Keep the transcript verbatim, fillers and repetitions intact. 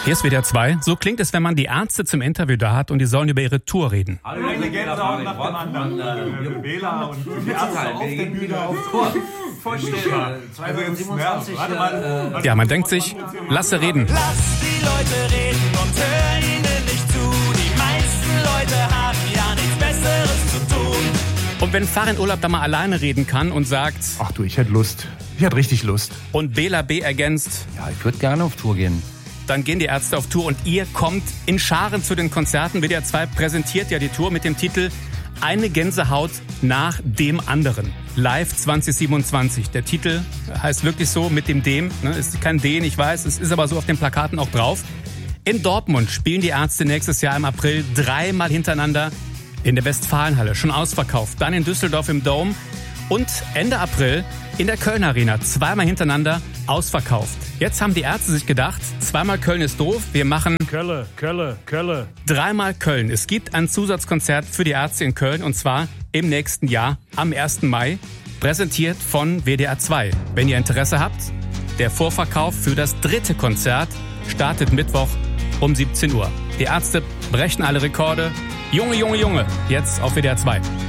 Hier ist W D R zwei. So klingt es, wenn man die Ärzte zum Interview da hat und die sollen über ihre Tour reden. Alle Gänsehaut nach dem anderen. Bela und die Ärzte auf der Bühne auf Tour. Vorstellbar. zweitausendsiebenundzwanzig. Ja, man denkt sich, lasse reden. Lass die Leute reden und hör ihnen nicht zu. Die meisten Leute haben ja nichts Besseres zu tun. Und wenn Farin Urlaub da mal alleine reden kann und sagt... Ach du, ich hätte Lust. Ich hätte richtig Lust. Und Bela B. ergänzt... Ja, ich würde gerne auf Tour gehen. Dann gehen die Ärzte auf Tour und ihr kommt in Scharen zu den Konzerten. W D R zwei präsentiert ja die Tour mit dem Titel Eine Gänsehaut nach dem anderen. Live zwanzig siebenundzwanzig. Der Titel heißt wirklich so mit dem dem. Ne? Es ist kein Den, ich weiß. Es ist aber so auf den Plakaten auch drauf. In Dortmund spielen die Ärzte nächstes Jahr im April dreimal hintereinander in der Westfalenhalle. Schon ausverkauft. Dann in Düsseldorf im Dome. Und Ende April in der Köln Arena. Zweimal hintereinander ausverkauft. Jetzt haben die Ärzte sich gedacht, zweimal Köln ist doof. Wir machen Kölle, Kölle, Kölle. dreimal Köln. Es gibt ein Zusatzkonzert für die Ärzte in Köln und zwar im nächsten Jahr am ersten Mai. Präsentiert von W D R zwei. Wenn ihr Interesse habt, der Vorverkauf für das dritte Konzert startet Mittwoch um siebzehn Uhr. Die Ärzte brechen alle Rekorde. Junge, Junge, Junge. Jetzt auf W D R zwei.